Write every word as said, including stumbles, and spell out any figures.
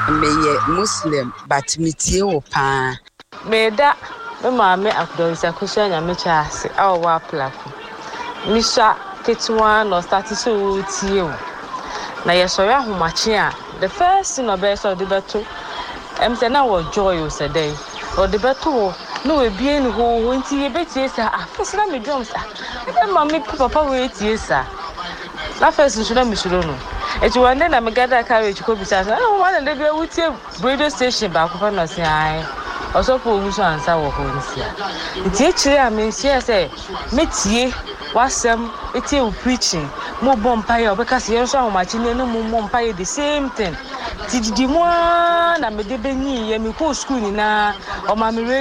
Me Muslim, but me tie wo pa. Me da me maame akudorisa kusha nya me chaase awo wa plako. Misha ketwa no start so tie wo. Na ye so ya homache a the first thing obey so the beto. Em say na wo joy o say dey. O the beto no we bien ho ho nti ye betie sa afese na me drums ah. E ma me papa we tie sa. Na first nso na me suro no. Eti one day na me gather carriage ko bisa say ah one day we tie radio station ba ko fa no say ai. Also for we so answer wo ho nsia. Nti e kire a me nsia say metie wasem etie u preaching mo bompa ye obeka se yenso ahomachi ne no mo bompa ye the same thing. Ti didi mo na me de benyi ye me ko school ni na o ma me